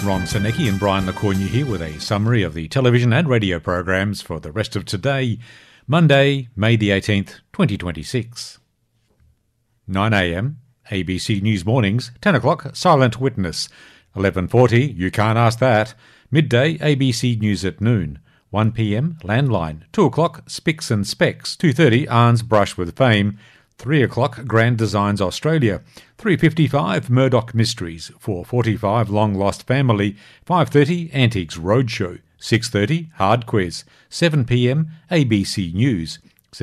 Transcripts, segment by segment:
Ron Senecki and Brian LaCourneau here with a summary of the television and radio programs for the rest of today, Monday, May the 18th, 2026. 9am, ABC News Mornings, 10 o'clock, Silent Witness, 11:40, You Can't Ask That, midday, ABC News at noon, 1pm, Landline, 2 o'clock, Spicks and Specs, 2:30, Arn's Brush with Fame, 3 o'clock, Grand Designs Australia, 3:55, Murdoch Mysteries, 4:45, Long Lost Family, 5:30, Antiques Roadshow, 6:30, Hard Quiz, 7pm, ABC News,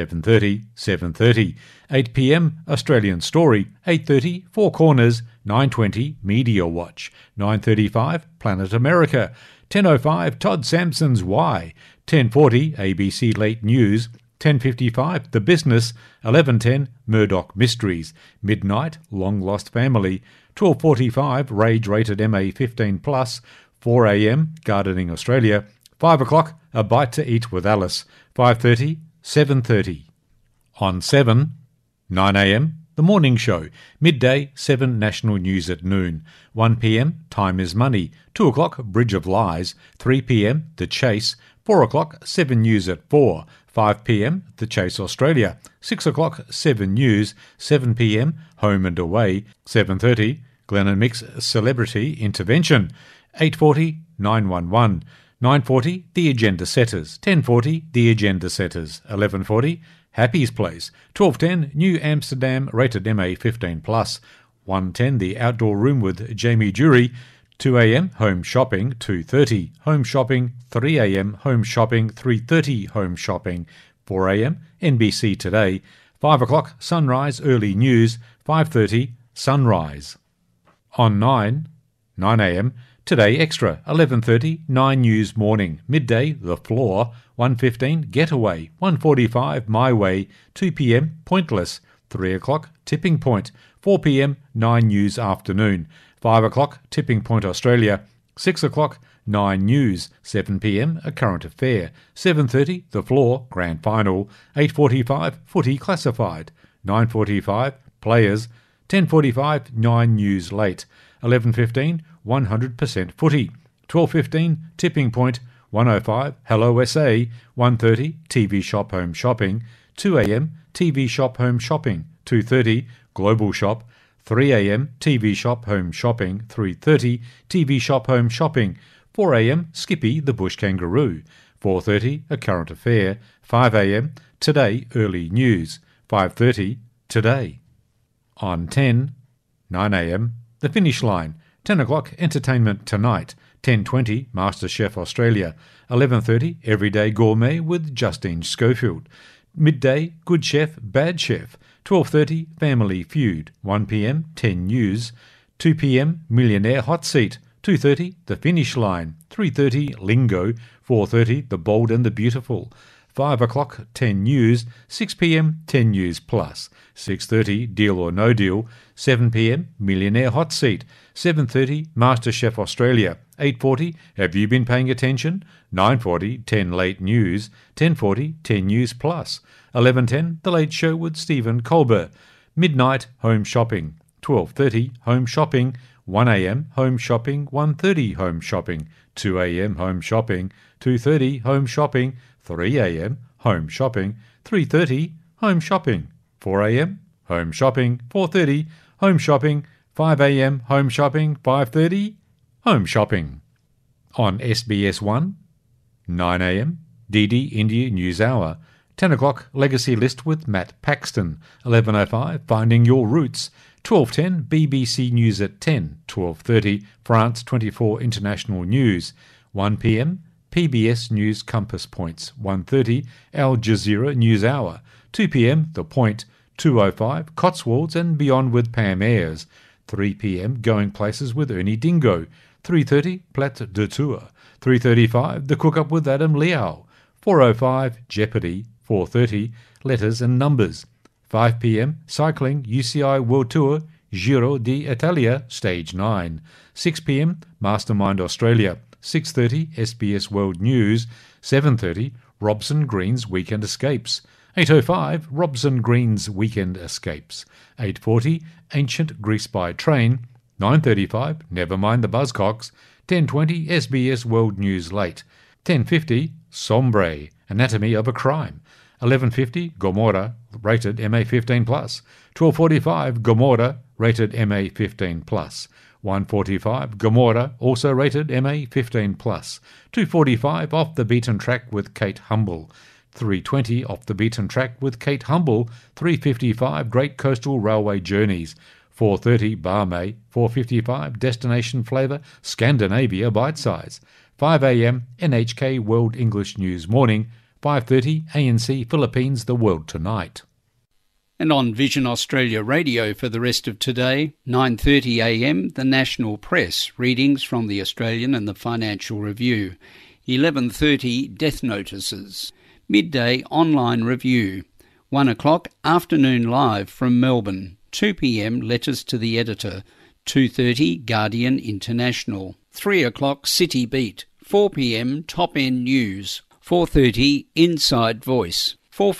7:30, 8pm, Australian Story, 8:30, Four Corners, 9:20, Media Watch, 9:35, Planet America, 10:05, Todd Sampson's Why, 10:40, ABC Late News, 10:55, The Business, 11:10, Murdoch Mysteries, midnight, Long Lost Family, 12:45, Rage Rated MA 15+, 4am, Gardening Australia, 5 o'clock, A Bite to Eat with Alice, 5:30, 7:30. On 7, 9am, The Morning Show, midday, 7 National News at noon, 1pm, Time is Money, 2 o'clock, Bridge of Lies, 3pm, The Chase, 4 o'clock, 7 News at 4, 5pm, The Chase Australia, 6 o'clock, 7 News, 7pm, Home and Away, 7:30, Glenn and Mick's Celebrity Intervention, 8:40, 911, 9:40, The Agenda Setters, 10:40, The Agenda Setters, 11:40, Happy's Place, 12:10, New Amsterdam Rated MA 15+, 1:10, The Outdoor Room with Jamie Dury, 2am, Home Shopping, 2:30, Home Shopping, 3am, Home Shopping, 3:30, Home Shopping, 4am, NBC Today, 5 o'clock, Sunrise Early News, 5:30, Sunrise. On 9am, Today Extra, 11:30, 9 News Morning, midday, The Floor, 1:15, Getaway, 1:45, My Way, 2pm, Pointless, 3 o'clock, Tipping Point, 4pm, 9 News Afternoon, 5 o'clock, Tipping Point Australia, 6 o'clock, 9 News, 7pm, A Current Affair, 7:30, The Floor, Grand Final, 8:45, Footy Classified, 9:45, Players, 10:45, 9 News Late, 11:15, 100% Footy, 12:15, Tipping Point, 1:05, Hello SA, 1:30, TV Shop Home Shopping, 2am, TV Shop Home Shopping, 2:30, Global Shop, 3am, TV Shop Home Shopping, 3:30, TV Shop Home Shopping, 4am, Skippy the Bush Kangaroo, 4:30, A Current Affair, 5am, Today Early News, 5:30, Today. On 10, 9am, The Finish Line, 10 o'clock, Entertainment Tonight, 10:20, MasterChef Australia, 11:30, Everyday Gourmet with Justine Schofield, midday, Good Chef, Bad Chef, 12:30, Family Feud, 1pm, 10 News, 2pm, Millionaire Hot Seat, 2:30, The Finish Line, 3:30, Lingo, 4:30, The Bold and the Beautiful, 5 o'clock, 10 News, 6pm, 10 News Plus, 6:30, Deal or No Deal, 7pm, Millionaire Hot Seat, 7:30, MasterChef Australia, 8:40, Have You Been Paying Attention? 9:40, 10 Late News, 10:40, 10 News Plus, 11:10, The Late Show with Stephen Colbert, midnight, Home Shopping, 12:30, Home Shopping, 1am, Home Shopping, 1:30, Home Shopping, 2am, Home Shopping, 2:30, Home Shopping, 3am, Home Shopping, 3:30, Home Shopping, 4am, Home Shopping, 4:30, Home Shopping, 5am, Home Shopping, 5:30, Home Shopping. On SBS 1, 9am, DD India News Hour, 10 o'clock, Legacy List with Matt Paxton, 11:05, Finding Your Roots, 12:10, BBC News at 10, 12:30, France 24 International News, 1pm, PBS News Compass Points, 1:30, Al Jazeera News Hour, 2pm, The Point, 2:05, Cotswolds and Beyond with Pam Ayres, 3pm, Going Places with Ernie Dingo, 3:30, Plat de Tour, 3:35, The Cook-Up with Adam Liao, 4:05, Jeopardy, 4:30, Letters and Numbers, 5pm, Cycling UCI World Tour, Giro d'Italia, Stage 9, 6pm, Mastermind Australia, 6:30, SBS World News, 7:30, Robson Green's Weekend Escapes, 8:05, Robson Green's Weekend Escapes, 8:40, Ancient Greece by Train, 9:35, Never Mind the Buzzcocks. 10:20, SBS World News Late. 10:50, Sombre, Anatomy of a Crime. 11:50, Gomorrah, rated MA15+. 12:45, Gomorrah, rated MA15+. 1:45, Gomorrah, also rated MA15+. 2:45, Off the Beaten Track with Kate Humble. 3:20, Off the Beaten Track with Kate Humble. 3:55, Great Coastal Railway Journeys. 4:30, Barmay. 4:55, Destination Flavour, Scandinavia Bite Size. 5 a.m, NHK World English News Morning. 5:30, ANC Philippines The World Tonight. And on Vision Australia Radio for the rest of today, 9:30 a.m, the National Press, readings from the Australian and the Financial Review. 11:30, Death Notices. Midday Online Review. 1 o'clock, Afternoon Live from Melbourne. 2 p.m, Letters to the Editor. 2:30, Guardian International. 3 o'clock, City Beat. 4 p.m, Top End News. 4:30, Inside Voice.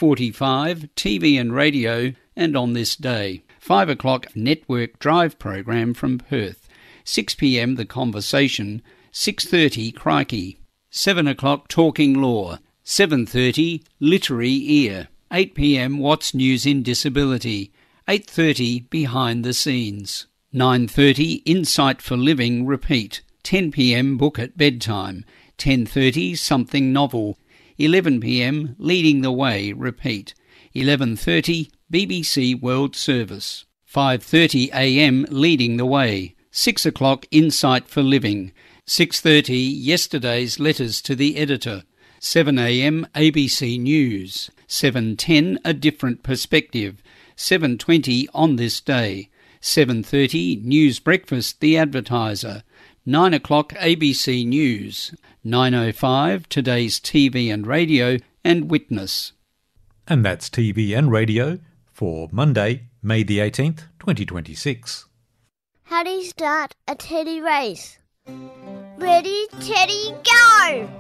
4:45, TV and Radio, and On This Day. 5 o'clock, Network Drive program from Perth. 6 p.m, The Conversation. 6:30, Crikey. 7 o'clock, Talking Law. 7:30, Literary Ear. 8 p.m, What's News in Disability. 8:30, Behind the Scenes. 9:30, Insight for Living, repeat. 10 p.m, Book at Bedtime. 10:30, Something Novel. 11 p.m, Leading the Way, repeat. 11:30, BBC World Service. 5:30 a.m, Leading the Way. 6 o'clock, Insight for Living. 6:30, Yesterday's Letters to the Editor. 7 a.m, ABC News. 7:10, A Different Perspective. 7:20, On This Day. 7:30, News Breakfast, The Advertiser. 9 o'clock, ABC News. 9:05, Today's TV and Radio, and Witness. And that's TV and radio for Monday, May the 18th, 2026. How do you start a teddy race? Ready, Teddy, go!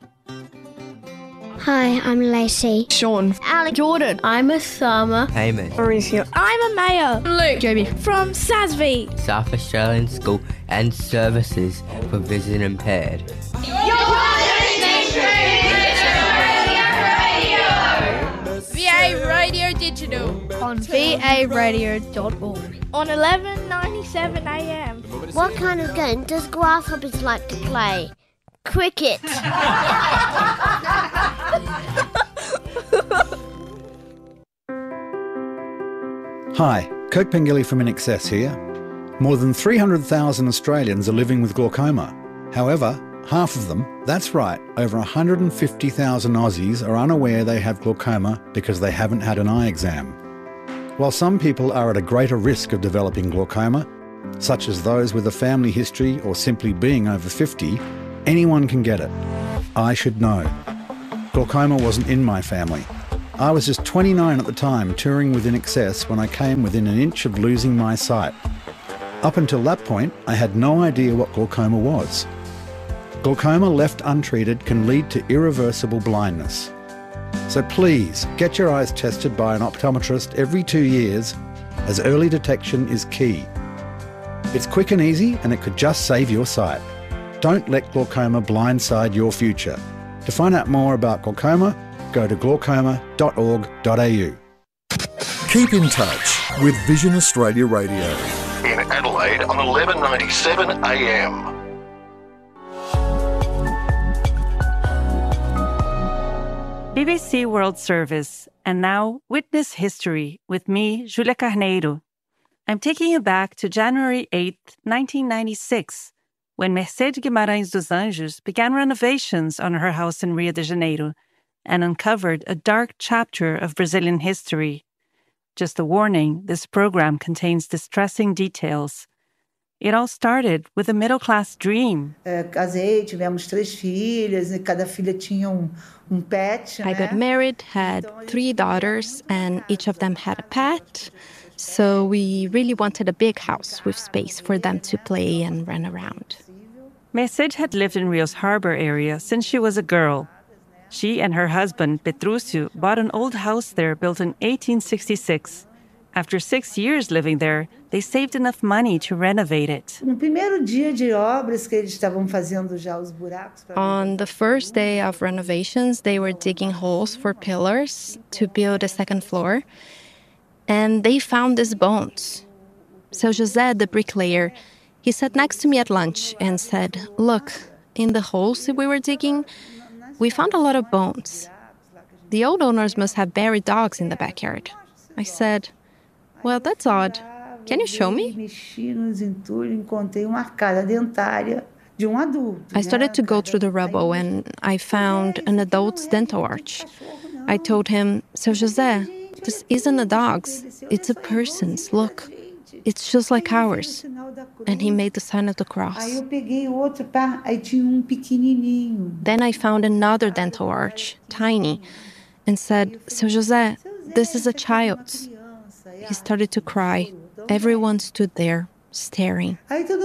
Hi, I'm Lacey. Sean. Alex. Jordan. I'm Osama. Hamish. Mauricio. I'm Amaya. Luke. Jamie. From SASV. South Australian School and Services for Vision Impaired. VA Radio Digital On varadio.org. On 11:97 a.m. What kind of game does Grasshoppers like to play? Cricket. Hi, Kirk Pengilly from INXS here. More than 300,000 Australians are living with glaucoma. However, half of them, that's right, over 150,000 Aussies are unaware they have glaucoma because they haven't had an eye exam. While some people are at a greater risk of developing glaucoma, such as those with a family history or simply being over 50, anyone can get it. I should know. Glaucoma wasn't in my family. I was just 29 at the time, touring with INXS when I came within an inch of losing my sight. Up until that point, I had no idea what glaucoma was. Glaucoma left untreated can lead to irreversible blindness. So please, get your eyes tested by an optometrist every 2 years, as early detection is key. It's quick and easy, and it could just save your sight. Don't let glaucoma blindside your future. To find out more about glaucoma, go to glaucoma.org.au. Keep in touch with Vision Australia Radio. In Adelaide on 11:97 a.m. BBC World Service, and now Witness History with me, Julia Carneiro. I'm taking you back to January 8, 1996, when Mercedes Guimarães dos Anjos began renovations on her house in Rio de Janeiro and uncovered a dark chapter of Brazilian history. Just a warning, this program contains distressing details. It all started with a middle-class dream. Casei, tivemos 3 filhas, e cada filha tinha pet. I got married, had 3 daughters, and each of them had a pet. So we really wanted a big house with space for them to play and run around. Mercedes had lived in Rio's harbor area since she was a girl. She and her husband, Petrúcio, bought an old house there built in 1866. After 6 years living there, they saved enough money to renovate it. On the first day of renovations, they were digging holes for pillars to build a second floor, and they found these bones. So José, the bricklayer, he sat next to me at lunch and said, "Look, in the holes we were digging, we found a lot of bones. The old owners must have buried dogs in the backyard." I said, "Well, that's odd. Can you show me?" I started to go through the rubble and I found an adult's dental arch. I told him, "So José, this isn't a dog's, it's a person's. Look, it's just like ours." And he made the sign of the cross. Then I found another dental arch, tiny, and said, "So José, this is a child's." He started to cry. Everyone stood there, staring.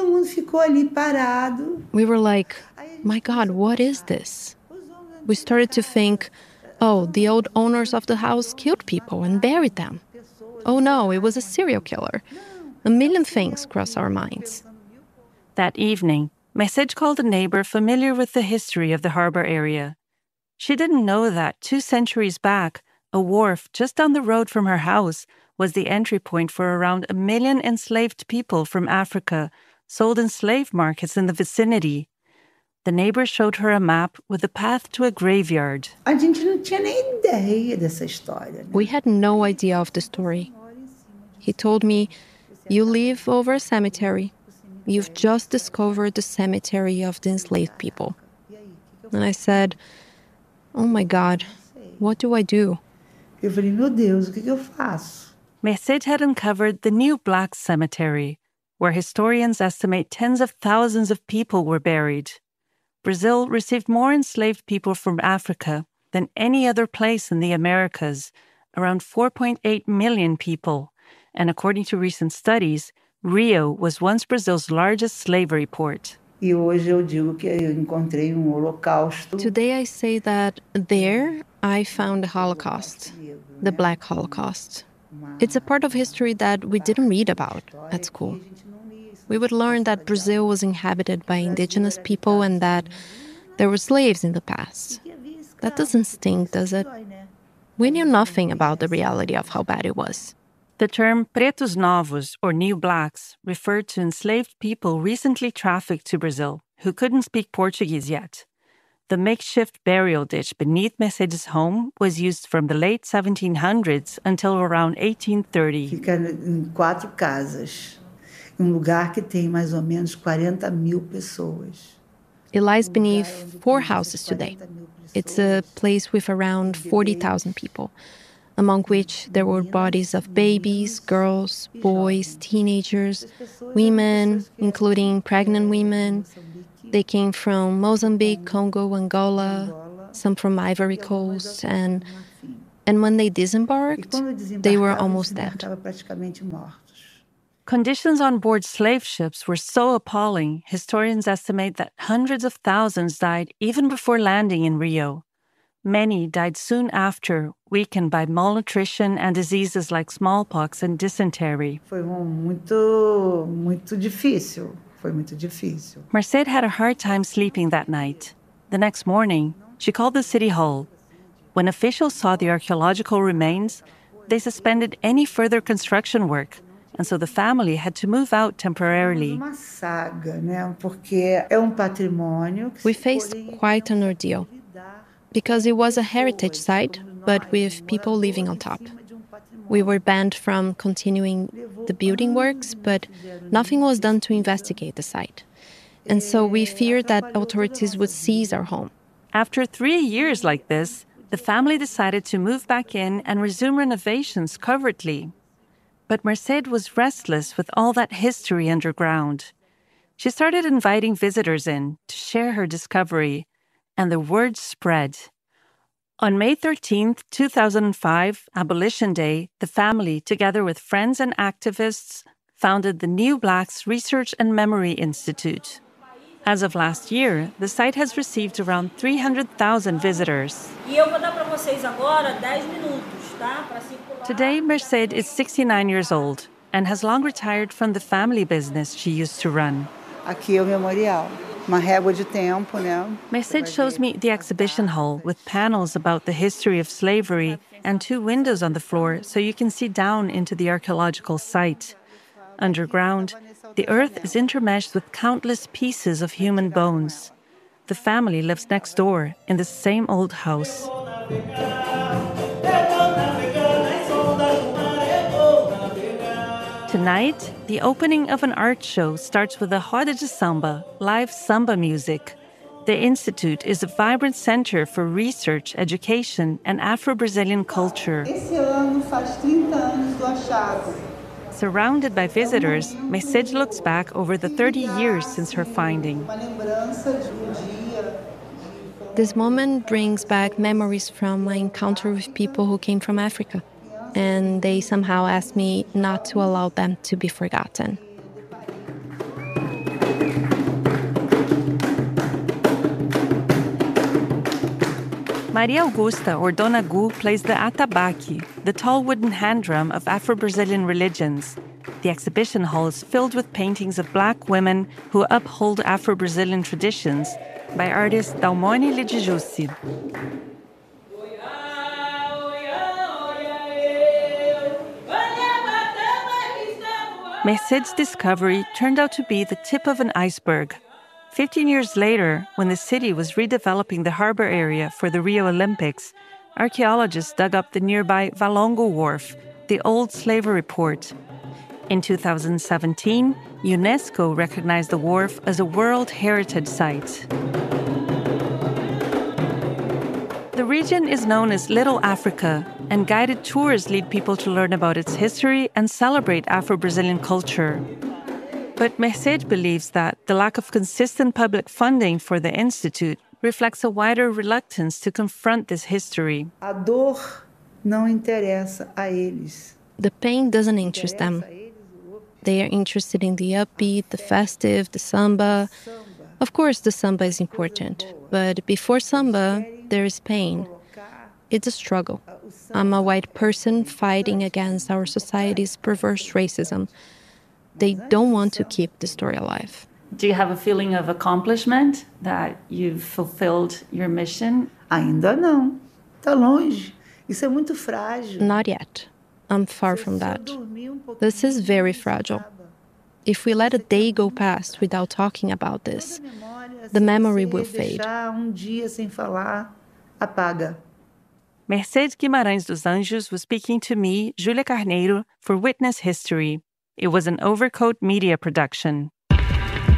We were like, "My God, what is this?" We started to think, oh, the old owners of the house killed people and buried them. Oh no, it was a serial killer. A million things crossed our minds. That evening, Mercedes called a neighbor familiar with the history of the harbor area. She didn't know that 2 centuries back, a wharf just down the road from her house was the entry point for around 1 million enslaved people from Africa, sold in slave markets in the vicinity. The neighbor showed her a map with a path to a graveyard. We had no idea of the story. He told me, "You live over a cemetery. You've just discovered the cemetery of the enslaved people." And I said, "Oh my God, what do I do?" Mercedes had uncovered the New Blacks Cemetery, where historians estimate tens of thousands of people were buried. Brazil received more enslaved people from Africa than any other place in the Americas, around 4.8 million people. And according to recent studies, Rio was once Brazil's largest slavery port. Today I say that there I found the Holocaust, the Black Holocaust. It's a part of history that we didn't read about at school. We would learn that Brazil was inhabited by indigenous people and that there were slaves in the past. That doesn't sting, does it? We knew nothing about the reality of how bad it was. The term pretos novos, or new blacks, referred to enslaved people recently trafficked to Brazil who couldn't speak Portuguese yet. The makeshift burial ditch beneath Mercedes' home was used from the late 1700s until around 1830. Fica em 4 casas, lugar que tem mais ou menos 40,000 pessoas. It lies beneath 4 houses today. It's a place with around 40,000 people, among which there were bodies of babies, girls, boys, teenagers, women, including pregnant women. They came from Mozambique, Congo, Angola, some from Ivory Coast, and when they disembarked, they were almost dead. Conditions on board slave ships were so appalling, historians estimate that hundreds of thousands died even before landing in Rio. Many died soon after, weakened by malnutrition and diseases like smallpox and dysentery. Foi muito difícil. Mercedes had a hard time sleeping that night. The next morning, she called the city hall. When officials saw the archaeological remains, they suspended any further construction work, and so the family had to move out temporarily. We faced quite an ordeal, because it was a heritage site, but with people living on top. We were banned from continuing the building works, but nothing was done to investigate the site. And so we feared that authorities would seize our home. After 3 years like this, the family decided to move back in and resume renovations covertly. But Mercedes was restless with all that history underground. She started inviting visitors in to share her discovery, and the word spread. On May 13, 2005, Abolition Day, the family, together with friends and activists, founded the New Blacks Research and Memory Institute. As of last year, the site has received around 300,000 visitors. E eu vou dar para vocês agora 10 minutos, tá? Para circular. Today, Merced is 69 years old and has long retired from the family business she used to run. Aqui é o memorial. Uma régua de tempo, né? Merced shows me the exhibition hall with panels about the history of slavery and 2 windows on the floor so you can see down into the archaeological site. Underground, the earth is intermeshed with countless pieces of human bones. The family lives next door in the same old house. Tonight, the opening of an art show starts with a roda de samba, live samba music. The Institute is a vibrant center for research, education, and Afro-Brazilian culture. Esse ano faz 30 anos do achado. Surrounded by visitors, Merced looks back over the 30 years since her finding. This moment brings back memories from my encounter with people who came from Africa. And they somehow asked me not to allow them to be forgotten. Maria Augusta, or Dona Gu, plays the atabaque, the tall wooden hand drum of Afro-Brazilian religions. The exhibition hall is filled with paintings of Black women who uphold Afro-Brazilian traditions by artist Dalmone Lidigiusi. Merced's discovery turned out to be the tip of an iceberg. 15 years later, when the city was redeveloping the harbor area for the Rio Olympics, archaeologists dug up the nearby Valongo Wharf, the old slavery port. In 2017, UNESCO recognized the wharf as a World Heritage Site. The region is known as Little Africa, and guided tours lead people to learn about its history and celebrate Afro-Brazilian culture. But Merced believes that the lack of consistent public funding for the Institute reflects a wider reluctance to confront this history. A dor não interessa a eles. The pain doesn't interest them. They are interested in the upbeat, the festive, the samba. Of course, the samba is important, but before samba, there is pain. It's a struggle. I'm a white person fighting against our society's perverse racism. They don't want to keep the story alive. Do you have a feeling of accomplishment that you've fulfilled your mission? Ainda não. Está longe. Isso é muito frágil. Not yet. I'm far from that. This is very fragile. If we let a day go past without talking about this, the memory will fade. Dia sem falar, apaga. Merced Guimarães dos Anjos was speaking to me, Júlia Carneiro, for Witness History. It was an Overcoat Media production.